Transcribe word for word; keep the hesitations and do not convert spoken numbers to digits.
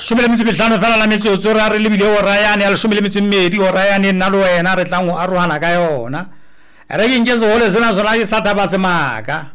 shumile metso metlhano fela la metsotso re a re lebile o rayane a le shumile metso mmedi o rayane nna le wena re tlang go arohana ka yona re ke nke segole sena sona ke sa thaba semaka